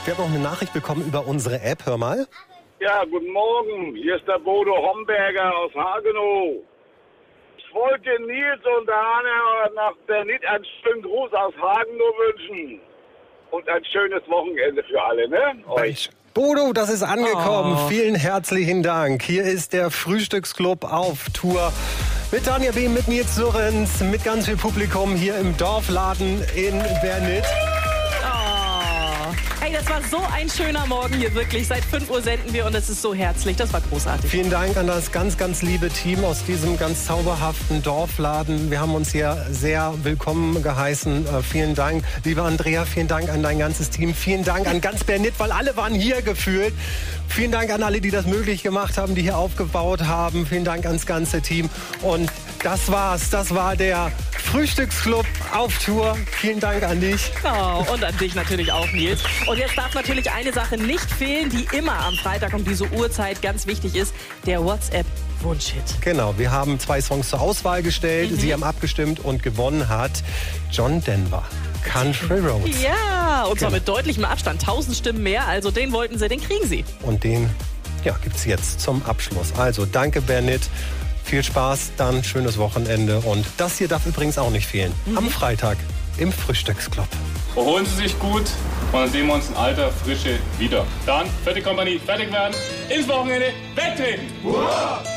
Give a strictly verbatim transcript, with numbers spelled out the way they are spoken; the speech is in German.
Wir haben noch eine Nachricht bekommen über unsere App. Hör mal. Ja, guten Morgen. Hier ist der Bodo Homberger aus Hagenow. Ich wollte Nils und der Hanna nach Bernit einen schönen Gruß aus Hagenow wünschen. Und ein schönes Wochenende für alle, ne? Euch. Bodo, das ist angekommen. Oh. Vielen herzlichen Dank. Hier ist der Frühstücksclub auf Tour. Mit Tanja B., mit Nils Surrens, mit ganz viel Publikum hier im Dorfladen in Bernit. Hey, das war so ein schöner Morgen hier, wirklich. Seit fünf Uhr senden wir und es ist so herzlich. Das war großartig. Vielen Dank an das ganz, ganz liebe Team aus diesem ganz zauberhaften Dorfladen. Wir haben uns hier sehr willkommen geheißen. Äh, vielen Dank, liebe Andrea. Vielen Dank an dein ganzes Team. Vielen Dank an ganz Bernit, weil alle waren hier gefühlt. Vielen Dank an alle, die das möglich gemacht haben, die hier aufgebaut haben. Vielen Dank ans ganze Team. Und das war's. Das war der Frühstücksclub auf Tour. Vielen Dank an dich. Oh, und an dich natürlich auch, Nils. Und jetzt darf natürlich eine Sache nicht fehlen, die immer am Freitag um diese Uhrzeit ganz wichtig ist. Der WhatsApp-Wunschhit. Genau, wir haben zwei Songs zur Auswahl gestellt. Mhm. Sie haben abgestimmt und gewonnen hat John Denver. Country Roads. Ja, und zwar mit deutlichem Abstand. Tausend Stimmen mehr. Also den wollten sie, den kriegen sie. Und den ja, gibt's jetzt zum Abschluss. Also danke, Bernit. Viel Spaß, dann schönes Wochenende. Und das hier darf übrigens auch nicht fehlen. Mhm. Am Freitag im Frühstücksclub. Erholen Sie sich gut und dann sehen wir uns in alter Frische wieder. Dann, Fette Kompanie, fertig werden, ins Wochenende, wegtreten! Wow.